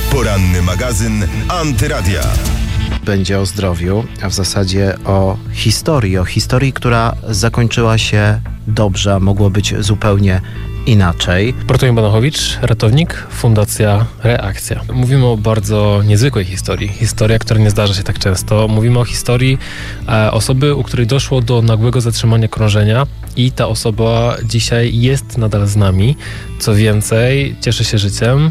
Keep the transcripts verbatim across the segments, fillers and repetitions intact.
Poranny magazyn Antyradia. Będzie o zdrowiu, a w zasadzie o historii. O historii, która zakończyła się dobrze, a mogło być zupełnie inaczej. Bartłomiej Banachowicz, ratownik, Fundacja Reakcja. Mówimy o bardzo niezwykłej historii. Historia, która nie zdarza się tak często. Mówimy o historii e, osoby, u której doszło do nagłego zatrzymania krążenia i ta osoba dzisiaj jest nadal z nami. Co więcej, cieszy się życiem,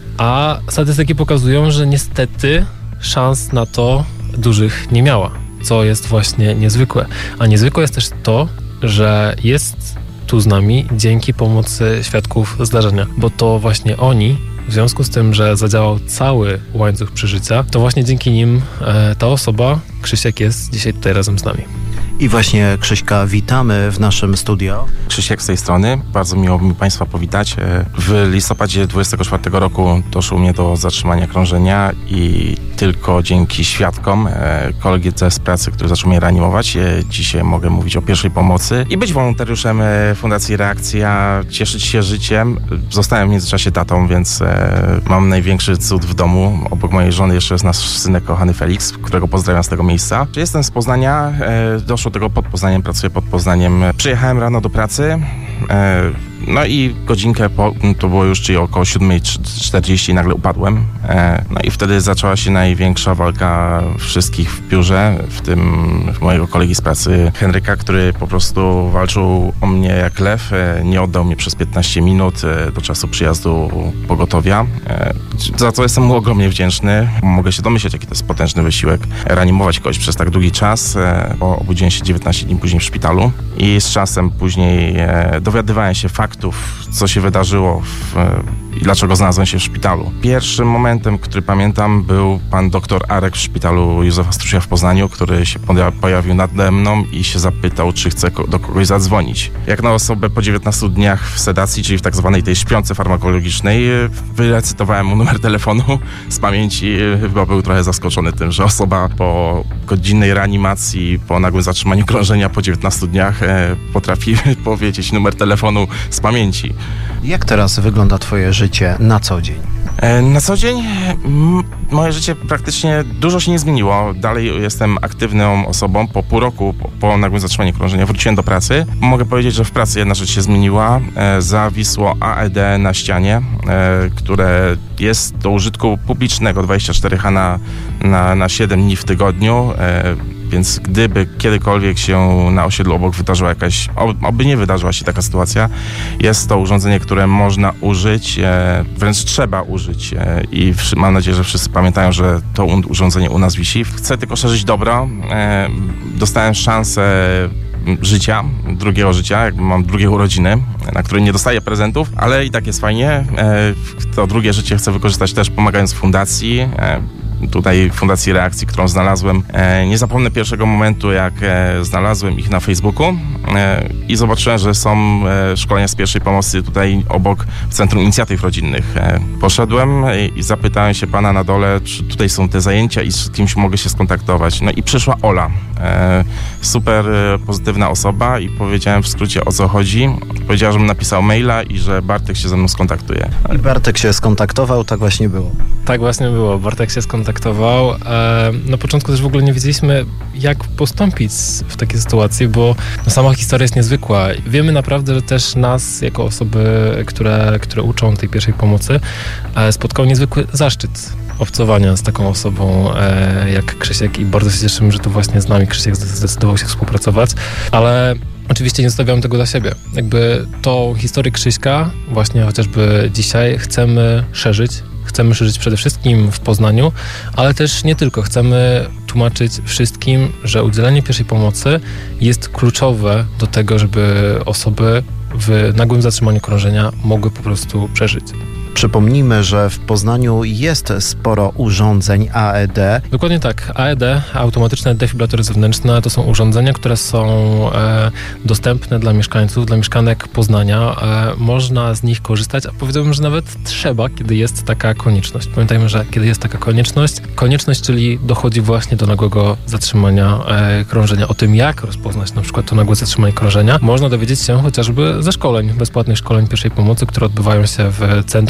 a statystyki pokazują, że niestety szans na to dużych nie miała, co jest właśnie niezwykłe. A niezwykłe jest też to, że jest tu z nami dzięki pomocy świadków zdarzenia, bo to właśnie oni, w związku z tym, że zadziałał cały łańcuch przeżycia, to właśnie dzięki nim e, ta osoba, Krzysiek, jest dzisiaj tutaj razem z nami. I właśnie Krzyśka witamy w naszym studio. Krzysiek z tej strony. Bardzo miło mi Państwa powitać. W listopadzie dwudziestego czwartego roku doszło mnie do zatrzymania krążenia i tylko dzięki świadkom, koledze z pracy, który zaczął mnie reanimować, dzisiaj mogę mówić o pierwszej pomocy i być wolontariuszem Fundacji Reakcja, cieszyć się życiem. Zostałem w międzyczasie tatą, więc mam największy cud w domu. Obok mojej żony jeszcze jest nasz synek kochany Felix, którego pozdrawiam z tego miejsca. Jestem z Poznania, doszło tego pod Poznaniem, pracuję pod Poznaniem. Przyjechałem rano do pracy, e, no i godzinkę po, to było już czyli około siódma czterdzieści, nagle upadłem. E, no i wtedy zaczęła się największa walka wszystkich w biurze, w tym mojego kolegi z pracy Henryka, który po prostu walczył o mnie jak lew. E, nie oddał mnie przez piętnaście minut e, do czasu przyjazdu pogotowia. E, za co jestem mu ogromnie wdzięczny. Mogę się domyśleć, jaki to jest potężny wysiłek reanimować kogoś przez tak długi czas. E, obudziłem się dziewiętnaście dni później w szpitalu i z czasem później e, dowiadywałem się faktów, co się wydarzyło w, i dlaczego znalazłem się w szpitalu. Pierwszym momentem, który pamiętam, był pan doktor Arek w szpitalu Józefa Strusia w Poznaniu, który się pojawił nade mną i się zapytał, czy chce do kogoś zadzwonić. Jak na osobę po dziewiętnastu dniach w sedacji, czyli w tak zwanej tej śpiące farmakologicznej, wyrecytowałem mu numer telefonu z pamięci. Chyba był trochę zaskoczony tym, że osoba po godzinnej reanimacji, po nagłym zatrzymaniu krążenia po dziewiętnastu dniach potrafi powiedzieć numer telefonu z pamięci. Jak teraz wygląda twoje życie na co dzień? Na co dzień m- moje życie praktycznie dużo się nie zmieniło. Dalej jestem aktywną osobą. Po pół roku, po, po nagłym zatrzymaniu krążenia wróciłem do pracy. Mogę powiedzieć, że w pracy jedna rzecz się zmieniła. E, zawisło A E D na ścianie, e, które jest do użytku publicznego dwadzieścia cztery H na, na, na siedem dni w tygodniu. E, Więc gdyby kiedykolwiek się na osiedlu obok wydarzyła jakaś, oby nie wydarzyła się taka sytuacja, jest to urządzenie, które można użyć, e, wręcz trzeba użyć e, i w, mam nadzieję, że wszyscy pamiętają, że to urządzenie u nas wisi. Chcę tylko szerzyć dobro. E, dostałem szansę życia, drugiego życia, jakby mam drugie urodziny, na które nie dostaję prezentów, ale i tak jest fajnie. E, to drugie życie chcę wykorzystać też pomagając fundacji. E, Tutaj Fundacji Reakcji, którą znalazłem. E, nie zapomnę pierwszego momentu, jak e, znalazłem ich na Facebooku e, i zobaczyłem, że są e, szkolenia z pierwszej pomocy tutaj obok w Centrum Inicjatyw Rodzinnych. E, poszedłem i, i zapytałem się pana na dole, czy tutaj są te zajęcia i z kimś mogę się skontaktować. No i przyszła Ola. E, super e, pozytywna osoba i powiedziałem w skrócie, o co chodzi. Powiedziała, żebym napisał maila i że Bartek się ze mną skontaktuje. I Bartek się skontaktował, tak właśnie było. Tak właśnie było. Bartek się skontaktował. Na początku też w ogóle nie wiedzieliśmy, jak postąpić w takiej sytuacji, bo no, sama historia jest niezwykła. Wiemy naprawdę, że też nas, jako osoby, które, które uczą tej pierwszej pomocy, spotkał niezwykły zaszczyt obcowania z taką osobą jak Krzysiek i bardzo się cieszymy, że tu właśnie z nami Krzysiek zdecydował się współpracować, ale oczywiście nie zostawiam tego dla siebie. Jakby tą historię Krzyśka właśnie chociażby dzisiaj chcemy szerzyć. Chcemy szerzyć przede wszystkim w Poznaniu, ale też nie tylko. Chcemy tłumaczyć wszystkim, że udzielenie pierwszej pomocy jest kluczowe do tego, żeby osoby w nagłym zatrzymaniu krążenia mogły po prostu przeżyć. Przypomnijmy, że w Poznaniu jest sporo urządzeń A E D. Dokładnie tak. A E D, automatyczne defibrylatory zewnętrzne, to są urządzenia, które są e, dostępne dla mieszkańców, dla mieszkanek Poznania. E, można z nich korzystać, a powiedziałbym, że nawet trzeba, kiedy jest taka konieczność. Pamiętajmy, że kiedy jest taka konieczność, konieczność, czyli dochodzi właśnie do nagłego zatrzymania e, krążenia. O tym, jak rozpoznać na przykład to nagłe zatrzymanie krążenia, można dowiedzieć się chociażby ze szkoleń, bezpłatnych szkoleń pierwszej pomocy, które odbywają się w Centrum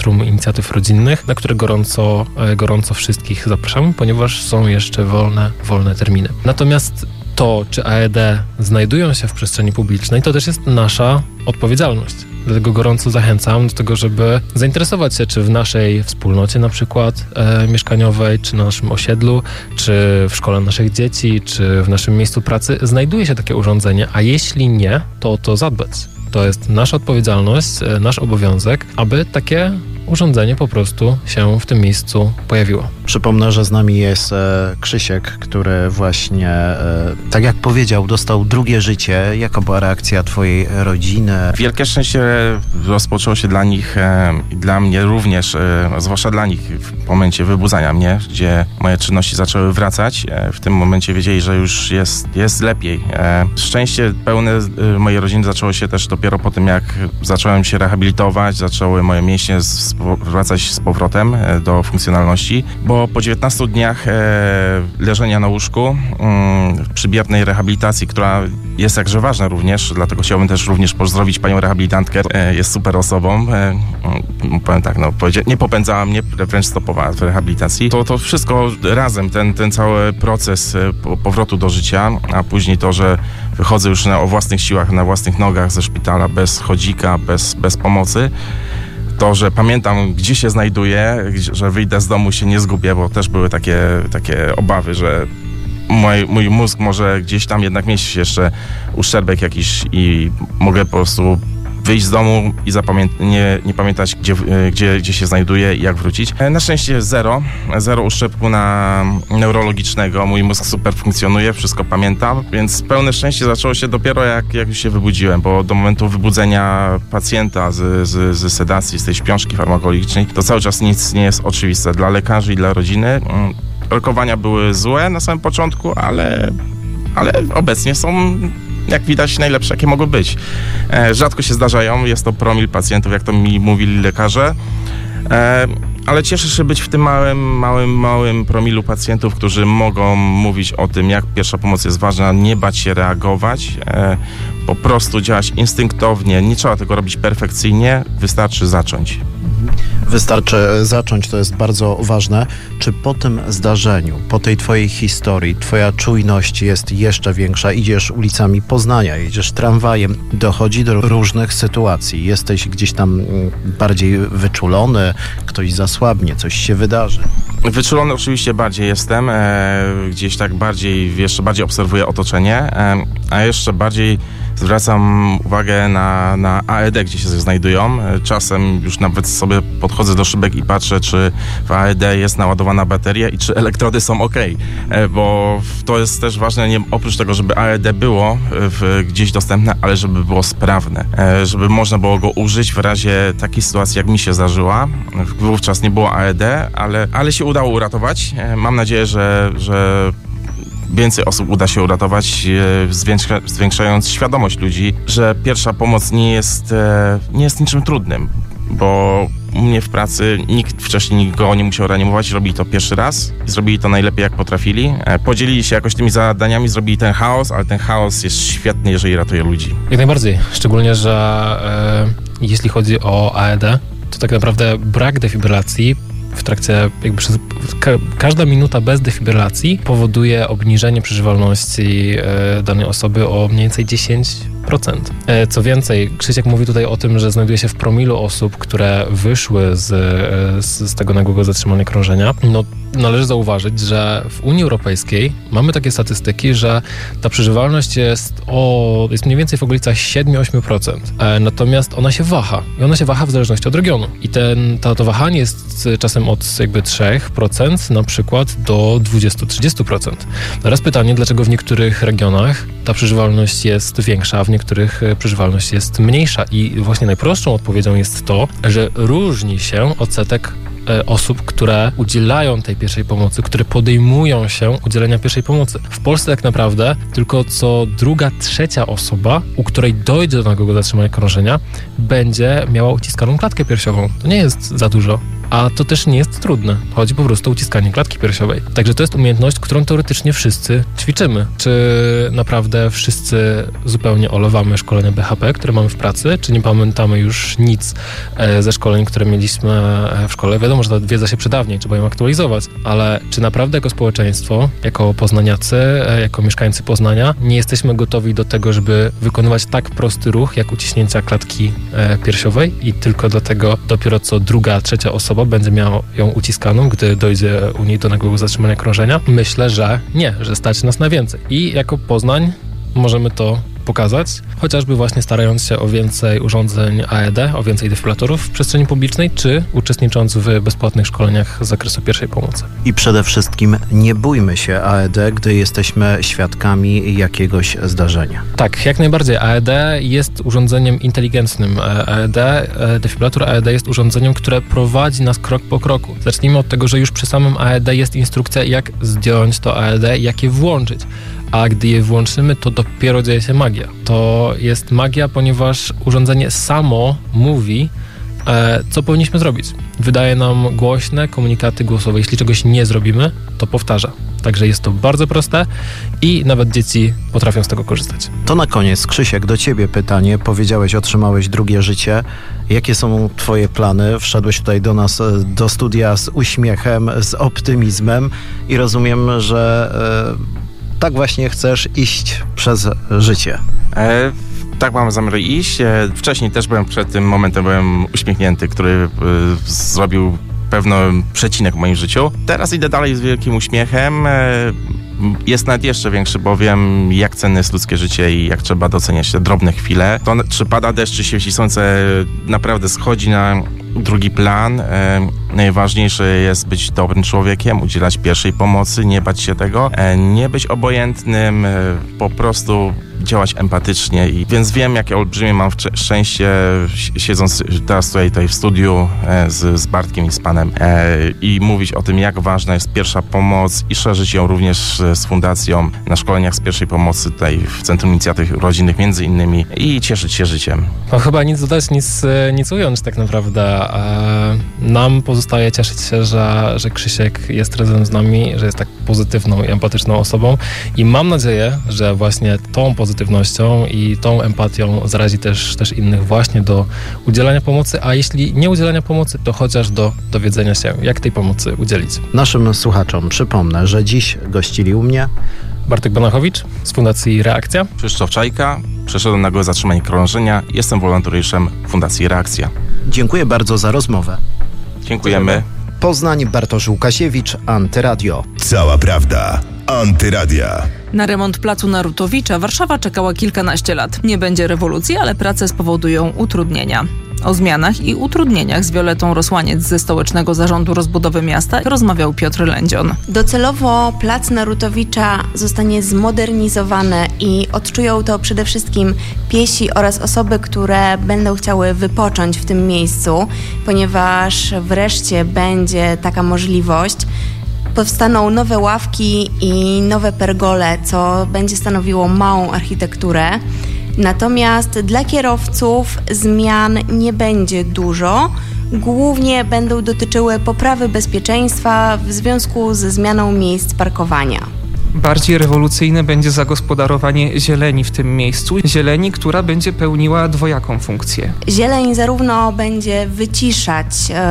Centrum Inicjatyw Rodzinnych, na które gorąco, gorąco wszystkich zapraszamy, ponieważ są jeszcze wolne, wolne terminy. Natomiast to, czy A E D znajdują się w przestrzeni publicznej, to też jest nasza odpowiedzialność. Dlatego gorąco zachęcam do tego, żeby zainteresować się, czy w naszej wspólnocie na przykład e, mieszkaniowej, czy na naszym osiedlu, czy w szkole naszych dzieci, czy w naszym miejscu pracy znajduje się takie urządzenie, a jeśli nie, to o to zadbać. To jest nasza odpowiedzialność, e, nasz obowiązek, aby takie urządzenie po prostu się w tym miejscu pojawiło. Przypomnę, że z nami jest e, Krzysiek, który właśnie, e, tak jak powiedział, dostał drugie życie. Jaka była reakcja twojej rodziny? Wielkie szczęście rozpoczęło się dla nich e, i dla mnie również, e, zwłaszcza dla nich w momencie wybudzania mnie, gdzie moje czynności zaczęły wracać. E, w tym momencie wiedzieli, że już jest, jest lepiej. E, szczęście pełne e, mojej rodziny zaczęło się też dopiero po tym, jak zacząłem się rehabilitować, zaczęły moje mięśnie z, wracać z powrotem e, do funkcjonalności, bo po dziewiętnastu dniach e, leżenia na łóżku mm, przy biernej rehabilitacji, która jest jakże ważna również, dlatego chciałbym też również pozdrowić panią rehabilitantkę, e, jest super osobą, e, powiem tak, no, nie popędzała mnie, wręcz stopowała w rehabilitacji. To, to wszystko razem, ten, ten cały proces e, powrotu do życia, a później to, że wychodzę już na, o własnych siłach, na własnych nogach ze szpitala, bez chodzika, bez, bez pomocy. To, że pamiętam, gdzie się znajduję, że wyjdę z domu, się nie zgubię, bo też były takie, takie obawy, że mój, mój mózg może gdzieś tam jednak mieć jeszcze uszczerbek jakiś i mogę po prostu wyjść z domu i zapamię- nie, nie pamiętać, gdzie, gdzie, gdzie się znajduję i jak wrócić. Na szczęście zero, zero uszczerbku na neurologicznego, mój mózg super funkcjonuje, wszystko pamiętam, więc pełne szczęście zaczęło się dopiero jak, jak już się wybudziłem, bo do momentu wybudzenia pacjenta z, z, z sedacji, z tej śpiączki farmakologicznej, to cały czas nic nie jest oczywiste dla lekarzy i dla rodziny. Rokowania były złe na samym początku, ale, ale obecnie są, jak widać, najlepsze, jakie mogły być. E, rzadko się zdarzają, jest to promil pacjentów, jak to mi mówili lekarze, e, ale cieszę się być w tym małym, małym, małym promilu pacjentów, którzy mogą mówić o tym, jak pierwsza pomoc jest ważna, nie bać się reagować, e, po prostu działać instynktownie, nie trzeba tego robić perfekcyjnie, wystarczy zacząć. Wystarczy zacząć, to jest bardzo ważne. Czy po tym zdarzeniu, po tej twojej historii, twoja czujność jest jeszcze większa? Idziesz ulicami Poznania, jedziesz tramwajem, dochodzi do różnych sytuacji. Jesteś gdzieś tam bardziej wyczulony, ktoś zasłabnie, coś się wydarzy. Wyczulony oczywiście bardziej jestem, e, gdzieś tak bardziej, jeszcze bardziej obserwuję otoczenie, e, a jeszcze bardziej zwracam uwagę na, na A E D, gdzie się znajdują. Czasem już nawet sobie podchodzę do szybek i patrzę, czy w A E D jest naładowana bateria i czy elektrody są ok, bo to jest też ważne, nie, oprócz tego, żeby A E D było w, gdzieś dostępne, ale żeby było sprawne, żeby można było go użyć w razie takiej sytuacji, jak mi się zdarzyła. Wówczas nie było A E D, ale, ale się udało uratować. Mam nadzieję, że, że więcej osób uda się uratować, zwiększa, zwiększając świadomość ludzi, że pierwsza pomoc nie jest, nie jest niczym trudnym, bo u mnie w pracy nikt wcześniej nikogo nie musiał reanimować, robili to pierwszy raz i zrobili to najlepiej jak potrafili. Podzielili się jakoś tymi zadaniami, zrobili ten chaos, ale ten chaos jest świetny, jeżeli ratuje ludzi. Jak najbardziej, szczególnie, że e, jeśli chodzi o A E D, to tak naprawdę brak defibrylacji w trakcie, jakby przez, ka, każda minuta bez defibrylacji powoduje obniżenie przeżywalności e, danej osoby o mniej więcej dziesięć procent. E, co więcej, Krzysiek mówi tutaj o tym, że znajduje się w promilu osób, które wyszły z, z, z tego nagłego zatrzymania krążenia. No, należy zauważyć, że w Unii Europejskiej mamy takie statystyki, że ta przeżywalność jest, o, jest mniej więcej w okolicach siedem do ośmiu procent. E, natomiast ona się waha. I ona się waha w zależności od regionu. I ten, to, to wahanie jest czasem od jakby trzy procent na przykład do dwadzieścia do trzydziestu procent. Teraz pytanie, dlaczego w niektórych regionach ta przeżywalność jest większa, a w niektórych przeżywalność jest mniejsza. I właśnie najprostszą odpowiedzią jest to, że różni się odsetek osób, które udzielają tej pierwszej pomocy, które podejmują się udzielenia pierwszej pomocy. W Polsce tak naprawdę tylko co druga, trzecia osoba, u której dojdzie do nagłego zatrzymania krążenia, będzie miała uciskaną klatkę piersiową. To nie jest za dużo. A to też nie jest trudne. Chodzi po prostu o uciskanie klatki piersiowej. Także to jest umiejętność, którą teoretycznie wszyscy ćwiczymy. Czy naprawdę wszyscy zupełnie olewamy szkolenia B H P, które mamy w pracy? Czy nie pamiętamy już nic ze szkoleń, które mieliśmy w szkole? Wiadomo, że ta wiedza się przydawniej, trzeba ją aktualizować, ale czy naprawdę jako społeczeństwo, jako poznaniacy, jako mieszkańcy Poznania nie jesteśmy gotowi do tego, żeby wykonywać tak prosty ruch, jak uciśnięcia klatki piersiowej i tylko dlatego dopiero co druga, trzecia osoba będzie miała ją uciskaną, gdy dojdzie u niej do nagłego zatrzymania krążenia? Myślę, że nie, że stać nas na więcej. I jako Poznań możemy to pokazać, chociażby właśnie starając się o więcej urządzeń A E D, o więcej defibrylatorów w przestrzeni publicznej, czy uczestnicząc w bezpłatnych szkoleniach z zakresu pierwszej pomocy. I przede wszystkim nie bójmy się A E D, gdy jesteśmy świadkami jakiegoś zdarzenia. Tak, jak najbardziej. A E D jest urządzeniem inteligentnym. A E D, defibrylator A E D jest urządzeniem, które prowadzi nas krok po kroku. Zacznijmy od tego, że już przy samym A E D jest instrukcja, jak zdjąć to A E D, jak je włączyć. A gdy je włączymy, to dopiero dzieje się magia. To jest magia, ponieważ urządzenie samo mówi, e, co powinniśmy zrobić. Wydaje nam głośne komunikaty głosowe. Jeśli czegoś nie zrobimy, to powtarza. Także jest to bardzo proste i nawet dzieci potrafią z tego korzystać. To na koniec, Krzysiek, do ciebie pytanie. Powiedziałeś, otrzymałeś drugie życie. Jakie są twoje plany? Wszedłeś tutaj do nas, do studia z uśmiechem, z optymizmem i rozumiem, że e, tak właśnie chcesz iść przez życie. E, tak mam zamiar iść. E, wcześniej też byłem przed tym momentem, byłem uśmiechnięty, który e, zrobił pewien przecinek w moim życiu. Teraz idę dalej z wielkim uśmiechem. E, jest nawet jeszcze większy, bo wiem, jak cenne jest ludzkie życie i jak trzeba doceniać te drobne chwile. To, czy pada deszcz, czy świeci słońce, naprawdę schodzi na drugi plan. E, najważniejsze jest być dobrym człowiekiem, udzielać pierwszej pomocy, nie bać się tego, e, nie być obojętnym, e, po prostu działać empatycznie. I, więc wiem, jakie olbrzymie mam szczęście, siedząc teraz tutaj, tutaj w studiu e, z, z Bartkiem i z Panem e, i mówić o tym, jak ważna jest pierwsza pomoc i szerzyć ją również z fundacją na szkoleniach z pierwszej pomocy tutaj w Centrum Inicjatyw Rodzinnych między innymi i cieszyć się życiem. No chyba nic dodać, nic, nic ująć tak naprawdę. Nam pozostaje cieszyć się, że, że Krzysiek jest razem z nami, że jest tak pozytywną i empatyczną osobą i mam nadzieję, że właśnie tą pozytywnością i tą empatią zarazi też, też innych właśnie do udzielania pomocy, a jeśli nie udzielania pomocy, to chociaż do dowiedzenia się, jak tej pomocy udzielić. Naszym słuchaczom przypomnę, że dziś gościli u mnie Bartek Banachowicz z Fundacji Reakcja. Krzysztof Czajka, przeszedłem nagłe zatrzymanie krążenia, jestem wolontariuszem Fundacji Reakcja. Dziękuję bardzo za rozmowę. Dziękujemy. Poznań, Bartosz Łukasiewicz, Antyradio. Cała prawda. Antyradia. Na remont placu Narutowicza Warszawa czekała kilkanaście lat. Nie będzie rewolucji, ale prace spowodują utrudnienia. O zmianach i utrudnieniach z Violetą Rosłaniec ze Stołecznego Zarządu Rozbudowy Miasta rozmawiał Piotr Lędzion. Docelowo plac Narutowicza zostanie zmodernizowany i odczują to przede wszystkim piesi oraz osoby, które będą chciały wypocząć w tym miejscu, ponieważ wreszcie będzie taka możliwość. Powstaną nowe ławki i nowe pergole, co będzie stanowiło małą architekturę. Natomiast dla kierowców zmian nie będzie dużo. Głównie będą dotyczyły poprawy bezpieczeństwa w związku ze zmianą miejsc parkowania. Bardziej rewolucyjne będzie zagospodarowanie zieleni w tym miejscu. Zieleni, która będzie pełniła dwojaką funkcję. Zieleń zarówno będzie wyciszać,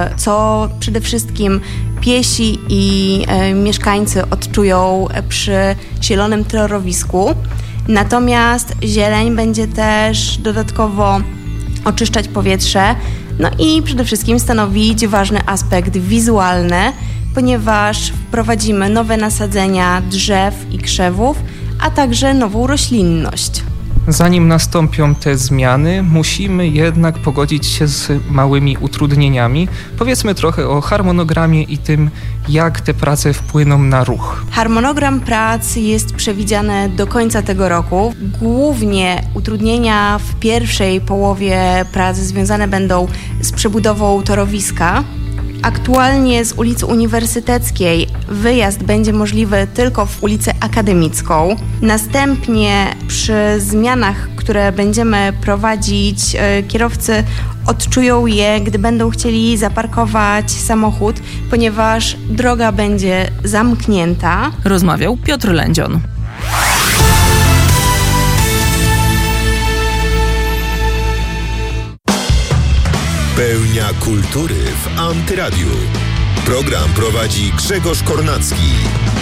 co przede wszystkim piesi i mieszkańcy odczują przy zielonym torowisku. Natomiast zieleń będzie też dodatkowo oczyszczać powietrze, no i przede wszystkim stanowić ważny aspekt wizualny, ponieważ wprowadzimy nowe nasadzenia drzew i krzewów, a także nową roślinność. Zanim nastąpią te zmiany, musimy jednak pogodzić się z małymi utrudnieniami. Powiedzmy trochę o harmonogramie i tym, jak te prace wpłyną na ruch. Harmonogram prac jest przewidziany do końca tego roku. Głównie utrudnienia w pierwszej połowie prac związane będą z przebudową torowiska. Aktualnie z ulicy Uniwersyteckiej wyjazd będzie możliwy tylko w ulicę Akademicką. Następnie przy zmianach, które będziemy prowadzić, kierowcy odczują je, gdy będą chcieli zaparkować samochód, ponieważ droga będzie zamknięta. Rozmawiał Piotr Lędzion. Pełnia kultury w Antyradiu. Program prowadzi Grzegorz Kornacki.